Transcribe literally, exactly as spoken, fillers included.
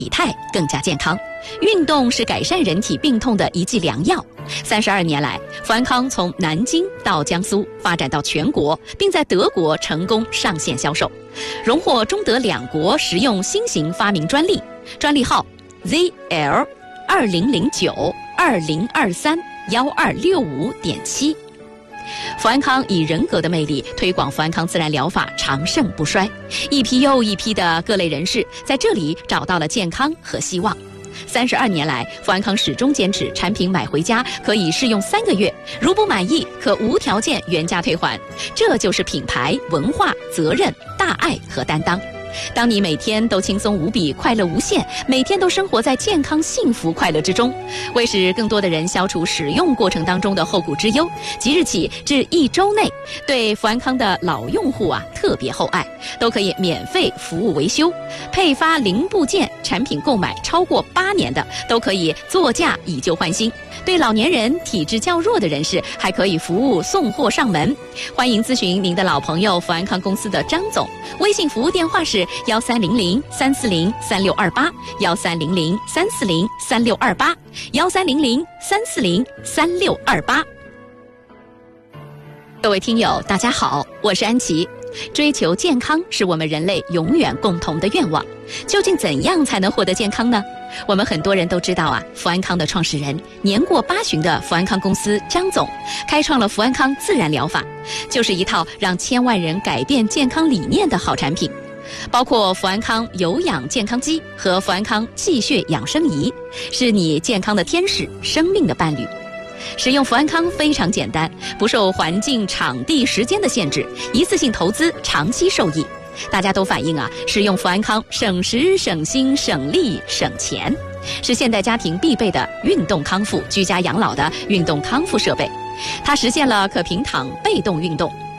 体态更加健康。运动是改善人体病痛的一剂良药。三十二年来，富安康从南京到江苏，发展到全国，并在德国成功上线销售，荣获中德两国实用新型发明专利，专利号 Z L 二零零九二零二三幺二六五点七。富安康以人格的魅力推广富安康自然疗法长盛不衰，一批又一批的各类人士在这里找到了健康和希望。三十二年来，富安康始终坚持产品买回家可以试用三个月，如不满意可无条件原价退还。这就是品牌文化、责任、大爱和担当。当你每天都轻松无比、快乐无限，每天都生活在健康、幸福、快乐之中，为使更多的人消除使用过程当中的后顾之忧，即日起至一周内，对富安康的老用户啊特别厚爱，都可以免费服务维修，配发零部件，产品购买超过八年的都可以作价以旧换新。对老年人、体质较弱的人士，还可以服务送货上门。欢迎咨询您的老朋友富安康公司的张总，微信服务电话是幺三零零三四零三六二八，幺三零零三四零三六二八，幺三零零三四零三六二八。各位听友，大家好，我是安琪。追求健康是我们人类永远共同的愿望，究竟怎样才能获得健康呢？我们很多人都知道啊，富安康的创始人年过八旬的富安康公司张总，开创了富安康自然疗法，就是一套让千万人改变健康理念的好产品。包括富安康有氧健康机和富安康气血养生仪，是你健康的天使，生命的伴侣。使用富安康非常简单，不受环境、场地、时间的限制，一次性投资，长期受益。大家都反映啊，使用富安康省时、省心、省力、省钱，是现代家庭必备的运动康复、居家养老的运动康复设备。它实现了可平躺被动运动，